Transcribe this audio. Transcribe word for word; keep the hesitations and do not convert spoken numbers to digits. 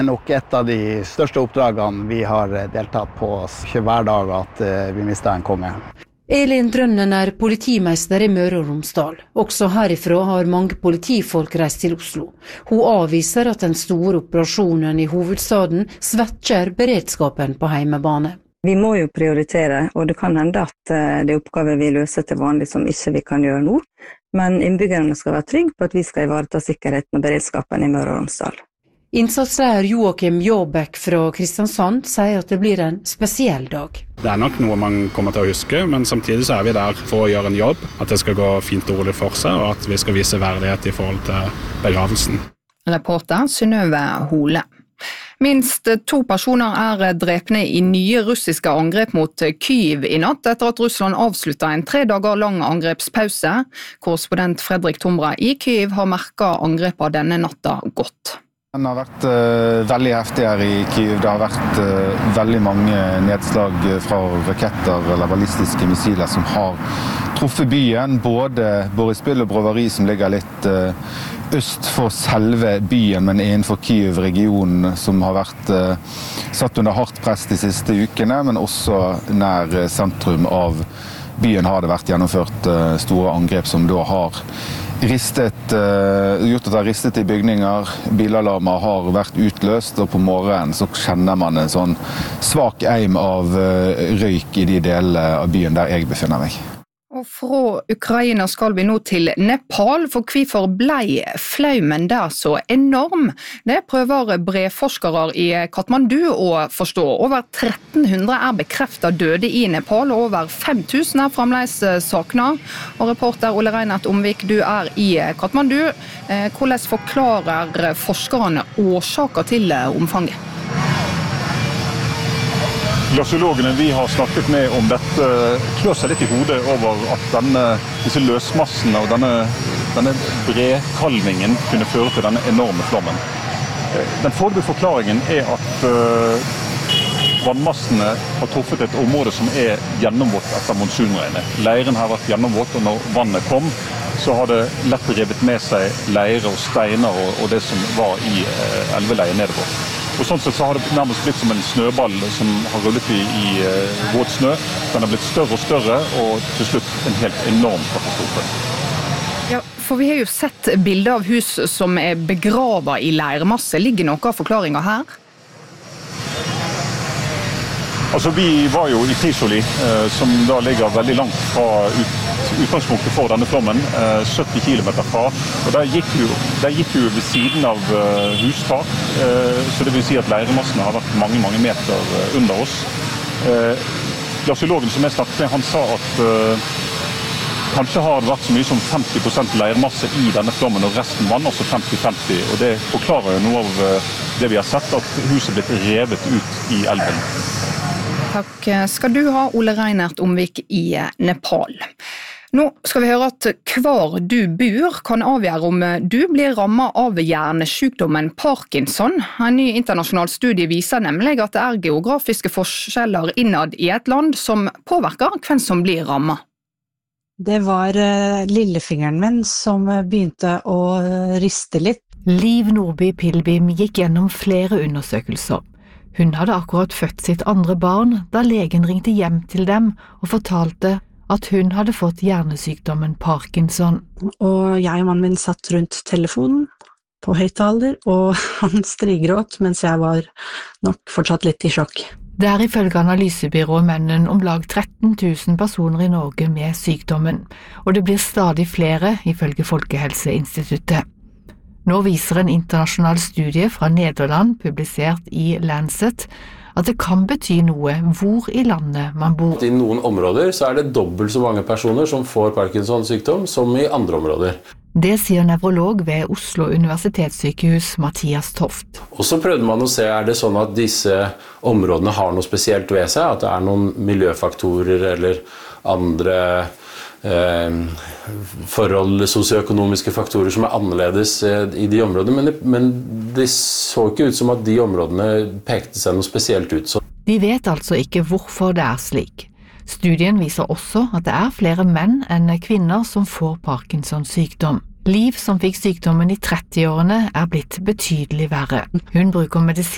Det er nok et av de største oppdragene vi har deltatt på hver dag at vi mister en konge. Elin Drønnen er politimeister i Møre og Romsdal. Også herifra har mange politifolk reist til Oslo. Hun avviser at den store operasjonen i hovedstaden svekker beredskapen på heimebane. Vi må jo prioritere, og det kan hende at det er oppgaver vi løser til vanlig som ikke vi kan gjøre nå. Men innbyggerne skal være trygge på at vi skal ivareta sikkerheten og beredskapen i Møre og Romsdal. Innsatslærer Joakim Jåbæk fra Kristiansand sier at det blir en spesiell dag. Det er nok noe man kommer til å huske, men samtidig så er vi der for å gjøre en jobb. At det skal gå fint og rolig for seg, og at vi skal vise verdighet i forhold til begravelsen. Reporter Synnøve Hole. Minst to personer er drepne i nye russiske angrep mot Kyiv i natt, etter at Russland avsluttet en tre dager lang angrepspause. Korrespondent Fredrik Tomra i Kyiv har merket angrepet denne natta godt. Den har vært uh, veldig heftig her i Kyiv. Det har vært uh, veldig mange nedslag fra raketter eller ballistiske missiler som har truffet byen. Både Boryspil og Brovary som ligger litt uh, øst for selve byen, men innenfor Kyiv-regionen som har vært uh, satt under hardt press de siste ukene, men også nær sentrum av byen har det vært gjennomført uh, store angrep som da har ristet, uh, gjort at det har ristet i bygninger. Bilalarmer har vært utløst, og på morgenen så kjenner man en sånn svak eim av uh, røyk i de delene av byen der jeg befinner meg. Og fra Ukraina skal vi nå til Nepal, for hvorfor blei flaumen der så enorm? Det prøver brevforskere i Kathmandu å forstå. Over tretten hundre er bekreftet døde i Nepal, og over fem tusen er fremdeles savnet. Og reporter Ole Reinert Omvik, du er i Kathmandu. Hvordan forklarer forskerne årsaker til omfanget? Glaciologene vi har snakket med om dette klør seg litt i hodet over at denne, disse løsmassene og denne, denne bredkalvingen kunne føre til denne enorme flommen. Den foreløpige forklaringen er at uh, vannmassene har truffet et område som er gjennomvått etter monsunregnet. Leiren har vært gjennomvått, og når vannet kom, så har det lett revet med seg leire og steiner og, og det som var i uh, elveleiet nedover. Og sånn sett så har det nærmest blitt som en snøball som har rullet i, i uh, våt snø. Den har blitt større og større, og til slutt en helt enorm katastrofe. Ja, for vi har jo sett bilder av hus som er begravet i leirmasse. Ligger noe av forklaringer her? Altså, vi var jo i Trisoli, eh, som da ligger veldig langt fra ut, utgangspunktet for denne flommen, eh, sytti kilometer fra. Og der gikk jo, der gikk jo ved siden av eh, hustak, eh, så det vil si at leiremassene har vært mange, mange meter eh, under oss. Eh, glaciologen som jeg snakket med, han sa at eh, kanskje har det vært så mye som femti prosent leirmasse i denne flommen, og resten vann, altså femti femti. Og det forklarer jo noe av eh, det vi har sett, at huset er blitt revet ut i elven. Takk skal du ha, Ole Reinert Omvik i Nepal. Nå skal vi høre at hvor du bor kan avgjøre om du blir rammet av hjernesykdommen Parkinson. En ny internasjonal studie viser nemlig at det er geografiske forskjeller innad i et land som påvirker hvem som blir rammet. Det var lillefingeren min som begynte å riste litt. Liv Nordby Pilbim gikk gjennom flere undersøkelser. Hun hadde akkurat født sitt andre barn da legen ringte hjem til dem og fortalte at hun hadde fått hjernesykdommen Parkinson. Og jeg og mannen min satt rundt telefonen på høyttaler, og han strigråt mens jeg var nok fortsatt litt i sjokk. Det er ifølge analysebyrået Mennen om lag tretten tusen personer i Norge med sykdommen, og det blir stadig flere ifølge Folkehelseinstituttet. Nå viser en internasjonal studie fra Nederland, publisert i Lancet, at det kan bety noe hvor i landet man bor. I noen områder så er det dobbelt så mange personer som får Parkinson-sykdom som i andre områder. Det sier nevrolog ved Oslo universitetssykehus Mathias Toft. Og så prøvde man å se, er det sånn at disse områdene har noe spesielt ved seg, at det er noen miljøfaktorer eller andre Eh, forhold, sosioøkonomiske faktorer som er annerledes eh, i de områdene, men det, men det så ikke ut som at de områdene pekte seg noe spesielt ut. Så. De vet altså ikke hvorfor det er slik. Studien viser også at det er flere menn enn kvinner som får Parkinsons sykdom. Liv, som fikk sykdommen i trettiårene, er blitt betydelig verre. Hun bruker medisin